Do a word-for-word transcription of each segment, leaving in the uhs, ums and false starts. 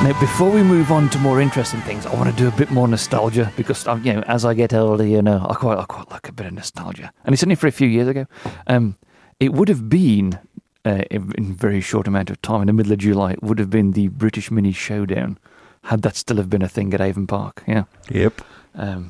Now, before we move on to more interesting things, I want to do a bit more nostalgia because, um, you know, as I get older, you know, I quite, I quite like a bit of nostalgia. And it's only for a few years ago. Um, it would have been, uh, in, in a very short amount of time, in the middle of July, it would have been the British Mini Showdown, had that still have been a thing at Avon Park. Yeah. Yep. Um,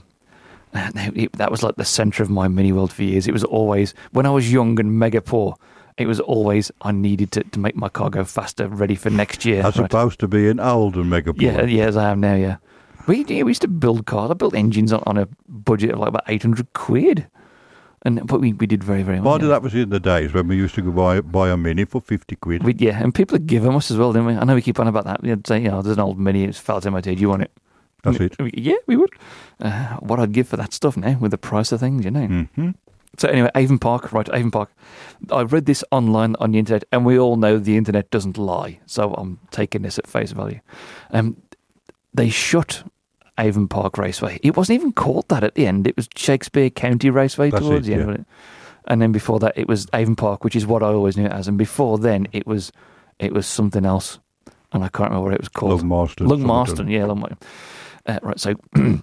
it, that was like the centre of my mini world for years. It was always, when I was young and mega poor, it was always I needed to, to make my car go faster, ready for next year. As right? opposed to being old and mega poor. Yeah, yeah, as I am now, yeah. We, yeah, we used to build cars. I built engines on, on a budget of like about eight hundred quid. And, but we, we did very, very well. Well, yeah. That was in the days when we used to go buy, buy a Mini for fifty quid. We, yeah, and people had given us as well, didn't we? I know we keep on about that. We'd say, you know, there's an old Mini, it's felt M O T, do you want it? That's we, it. We, yeah, we would. Uh, what I'd give for that stuff now with the price of things, you know. Mm-hmm. So anyway, Avon Park, right, Avon Park. I read this online on the internet, and we all know the internet doesn't lie, so I'm taking this at face value. Um, they shut Avon Park Raceway. It wasn't even called that at the end. It was Shakespeare County Raceway That's towards it, the end yeah. of it. And then before that, it was Avon Park, which is what I always knew it as. And before then, it was it was something else, and I can't remember what it was called. Lungmarston. Lungmarston, yeah, Lungmarston. Uh, right, so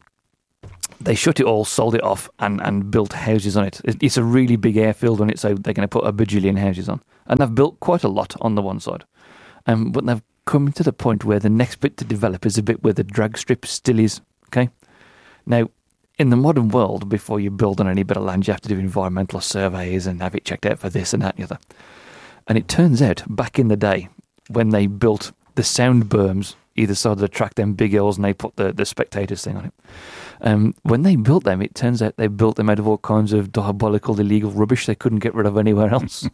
they shut it all, sold it off, and, and built houses on it. It's a really big airfield on it, so they're going to put a bajillion houses on. And they've built quite a lot on the one side. Um, but they've come to the point where the next bit to develop is a bit where the drag strip still is, okay? Now, in the modern world, before you build on any bit of land, you have to do environmental surveys and have it checked out for this and that and the other. And it turns out, back in the day, when they built the sound berms either side of the track, them big hills, and they put the, the spectators thing on it. Um, when they built them, it turns out they built them out of all kinds of diabolical, illegal rubbish they couldn't get rid of anywhere else.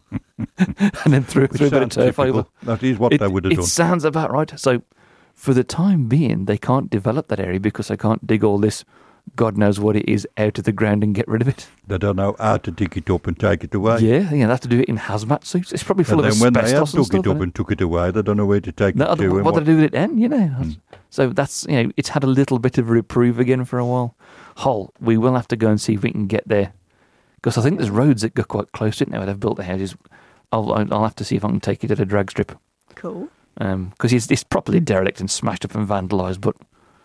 And then threw, threw a bit of turf over. That is what it, they would have it done. It sounds about right. So, for the time being, they can't develop that area because they can't dig all this, God knows what it is, out of the ground and get rid of it. They don't know how to dig it up and take it away. Yeah, yeah, they have to do it in hazmat suits. It's probably full and of then asbestos when they have and dug stuff, it up it? and took it away, they don't know where to take no, it to. What, what do they do with it then, you know? Hmm. So that's, you know, it's had a little bit of a reprieve again for a while. Hull, we will have to go and see if we can get there. Because I think there's roads that go quite close to it now where they've built the houses. I'll, I'll have to see if I can take it to the drag strip. Cool. Because um, it's, it's properly derelict and smashed up and vandalised, but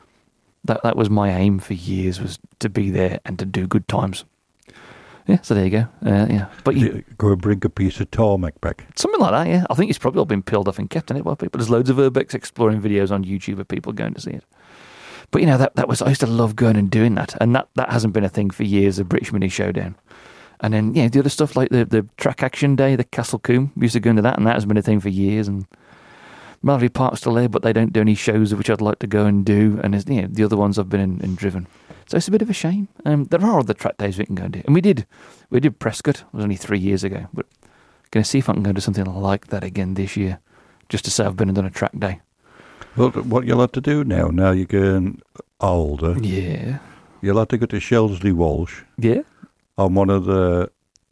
that that was my aim for years, was to be there and to do good times. Yeah, so there you go. Uh, yeah, but you, go and bring a piece of tarmac back. Something like that, yeah. I think it's probably all been peeled off and kept in it by people. There's loads of Urbex exploring videos on YouTube of people going to see it. But, you know, that, that was, I used to love going and doing that. And that, that hasn't been a thing for years, the British Mini Showdown. And then, yeah, the other stuff like the, the Track Action Day, the Castle Coombe, we used to go into that, and that has been a thing for years. And Mallory Park's still there, but they don't do any shows which I'd like to go and do. And there's, you know, the other ones I've been in, in driven. So it's a bit of a shame. Um, there are other track days we can go and do. And we did. We did Prescott. It was only three years ago. But going to see if I can go do something like that again this year, just to say I've been and done a track day. Well, what you'll have to do now, now you're getting older. Yeah. You'll have to go to Shelsley Walsh. Yeah. On one of the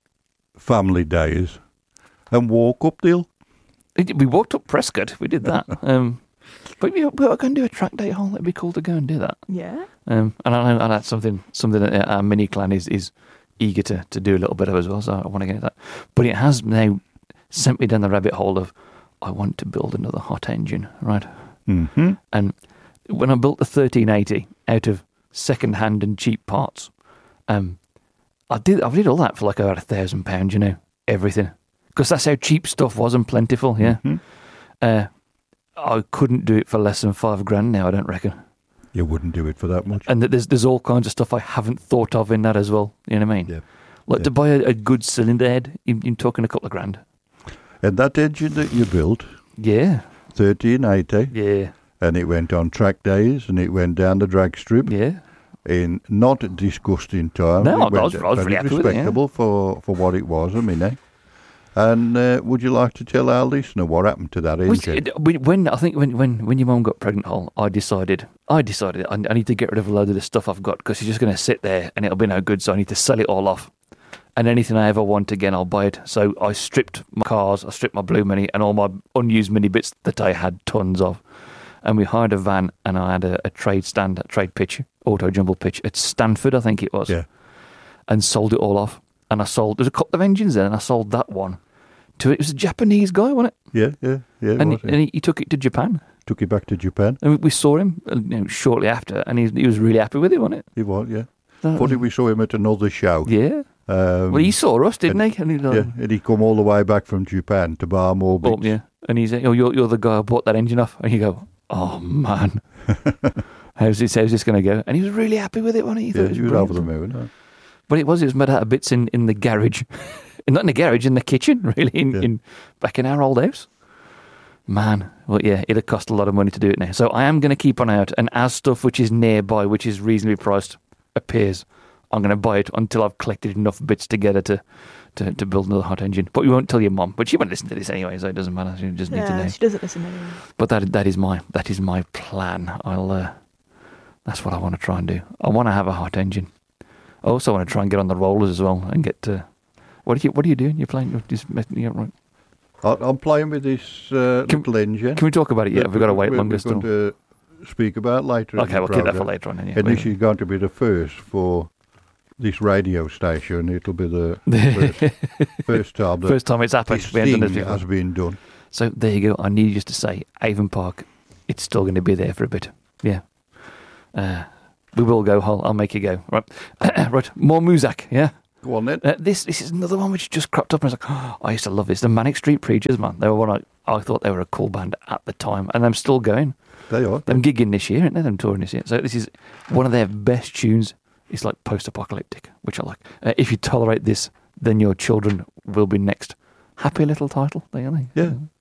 family days and walk up the hill. We walked up Prescott. We did that. um, but we, we were going to do a track day hall. It'd be cool to go and do that. Yeah. Um, and I know and that's something something that our mini clan is, is eager to, to do a little bit of as well. So I want to get into that. But it has now sent me down the rabbit hole of I want to build another hot engine, right? Mm-hmm. And when I built the thirteen eighty out of second-hand and cheap parts, um, I did I did all that for like about a thousand pounds, you know, everything, because that's how cheap stuff was and plentiful. Yeah, mm-hmm. uh, I couldn't do it for less than five grand now. I don't reckon. You wouldn't do it for that much. And there's there's all kinds of stuff I haven't thought of in that as well. You know what I mean? Yeah. Like yeah. to buy a, a good cylinder head, you, you're talking a couple of grand. And that engine that you built, yeah, thirteen eighty, yeah, and it went on track days and it went down the drag strip. Yeah. In not disgusting time. No, it I was, I was really happy with it. Respectable Yeah. for, for what it was, I mean, eh? And uh, would you like to tell our listener what happened to that engine? When, when I think when, when, when your mum got pregnant, Hall, I decided I decided I, I need to get rid of a load of the stuff I've got because she's just going to sit there and it'll be no good. So I need to sell it all off. And anything I ever want again, I'll buy it. So I stripped my cars, I stripped my Blue Mini and all my unused mini bits that I had tons of. And we hired a van and I had a, a trade stand, a trade pitch, auto jumble pitch at Stanford, I think it was. Yeah. And sold it all off. And I sold, there's a couple of engines there and I sold that one to, it was a Japanese guy, wasn't it? Yeah, yeah, yeah. And, was he, and he, he took it to Japan. took it back to Japan. And we saw him uh, you know, shortly after, and he, he was really happy with it, wasn't it? He was, yeah. That Thought was- we saw him at another show. Yeah. Um, Well, he saw us, didn't he? And he like, yeah, and he come all the way back from Japan to Barmore oh, Beach. yeah. And he's like, oh, you're, you're the guy who bought that engine off. And you go, oh, man. how's this, how's this going to go? And he was really happy with it, wasn't he? He thought Yeah, it was he was brilliant. over the moon. Huh? But it was, it was made out of bits in, in the garage. Not in the garage, in the kitchen, really, in, Yeah. in back in our old house. Man, well, yeah, it'll cost a lot of money to do it now. So I am going to keep an eye out, and as stuff which is nearby, which is reasonably priced, appears, I'm going to buy it until I've collected enough bits together to, to, to build another hot engine. But we won't tell your mum. But she won't listen to this anyway, so it doesn't matter. She just needs to Yeah, know. she doesn't listen anyway. But that that is my that is my plan. I'll uh, that's what I want to try and do. I want to have a hot engine. I also want to try and get on the rollers as well and get to. What are you What are you doing? You're playing. You're just messing you up, right? I- I'm playing with this uh, Can- little engine. Can we talk about it yet? that We've got to wait we're, longer we're still. going to speak about later. in Okay, the we'll keep that for programme. later on. Then, yeah. And this is going to be the first for this radio station. It'll be the first, first time that First time it's happened. this We haven't done thing this before. has been done. So there you go. I need you just to say Avon Park. It's still going to be there for a bit. Yeah. Uh, we will go, Hull. I'll make you go. Right. right. More Muzak. Yeah. Go on then. Uh, this this is another one which just cropped up, and I was like, oh, I used to love this. The Manic Street Preachers, man. They were one I, I thought they were a cool band at the time, and I'm still going. They are. Them gigging this year, aren't they? Them touring this year. So this is one of their best tunes. It's like post-apocalyptic, which I like. Uh, if you tolerate this, then your children will be next. Happy little title, they are. They? Yeah.